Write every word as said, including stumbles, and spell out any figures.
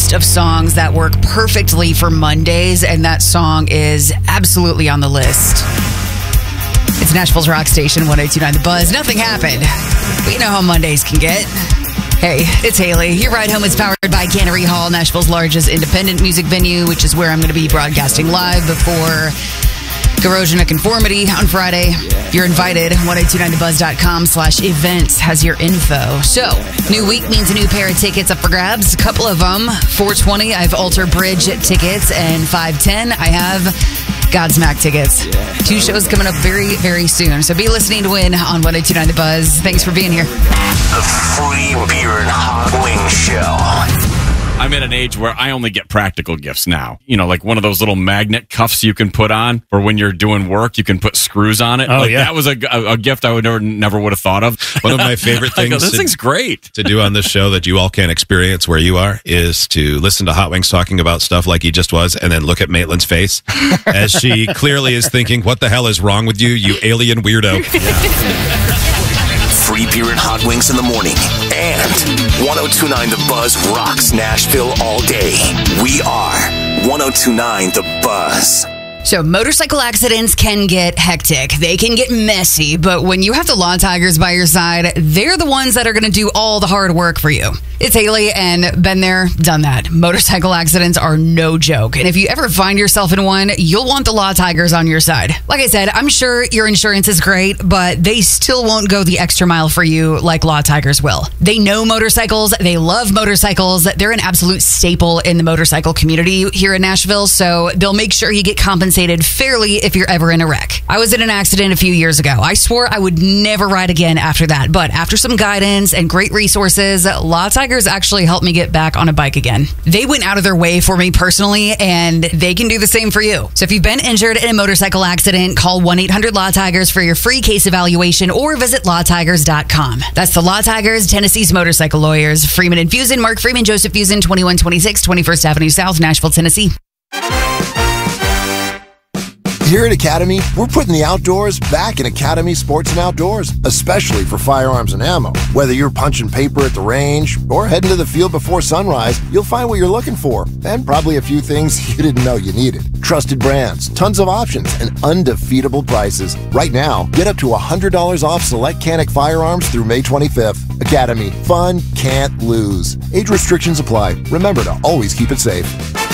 list of songs that work perfectly for Mondays, and that song is absolutely on the list. It's Nashville's rock station, one oh two point nine The Buzz. Nothing happened, but you know how Mondays can get. Hey, it's Haley. Your ride home is powered by Cannery Hall, Nashville's largest independent music venue, which is where I'm going to be broadcasting live before Corrosion of Conformity on Friday. If you're invited, ten twenty-nine the buzz dot com slash events has your info. So, new week means a new pair of tickets up for grabs. A couple of them. four twenty, I have Alter Bridge tickets, and five ten, I have Godsmack tickets. Two shows coming up very, very soon. So be listening to win on ten twenty-nine The Buzz. Thanks for being here. The Free Beer and Hot Wings Show. I'm at an age where I only get practical gifts now. You know, like one of those little magnet cuffs you can put on for when you're doing work. You can put screws on it. Oh, like, yeah. That was a, a, a gift I would never, never would have thought of. One of my favorite I things go, this to, thing's great. to do on this show that you all can't experience where you are is to listen to Hot Wings talking about stuff like he just was and then look at Maitland's face as she clearly is thinking, what the hell is wrong with you, you alien weirdo? Yeah. Free beer and hot wings in the morning. And ten twenty-nine The Buzz rocks Nashville all day. We are ten twenty-nine The Buzz. So motorcycle accidents can get hectic. They can get messy, but when you have the Law Tigers by your side, they're the ones that are going to do all the hard work for you. It's Haley, and been there, done that. Motorcycle accidents are no joke. And if you ever find yourself in one, you'll want the Law Tigers on your side. Like I said, I'm sure your insurance is great, but they still won't go the extra mile for you like Law Tigers will. They know motorcycles. They love motorcycles. They're an absolute staple in the motorcycle community here in Nashville, so they'll make sure you get compensated fairly if you're ever in a wreck. I was in an accident a few years ago. I swore I would never ride again after that, but after some guidance and great resources, Law Tigers actually helped me get back on a bike again. They went out of their way for me personally, and they can do the same for you. So if you've been injured in a motorcycle accident, call one eight hundred Law Tigers for your free case evaluation or visit law tigers dot com. That's the Law Tigers, Tennessee's motorcycle lawyers. Freeman and Fusen, Mark Freeman, Joseph Fusen, twenty-one twenty-six twenty-first Avenue South, Nashville, Tennessee. Here at Academy, we're putting the outdoors back in Academy Sports and Outdoors, especially for firearms and ammo. Whether you're punching paper at the range or heading to the field before sunrise, you'll find what you're looking for, and probably a few things you didn't know you needed. Trusted brands, tons of options, and undefeatable prices. Right now, get up to one hundred dollars off select Canic firearms through May twenty-fifth. Academy, fun can't lose. Age restrictions apply. Remember to always keep it safe.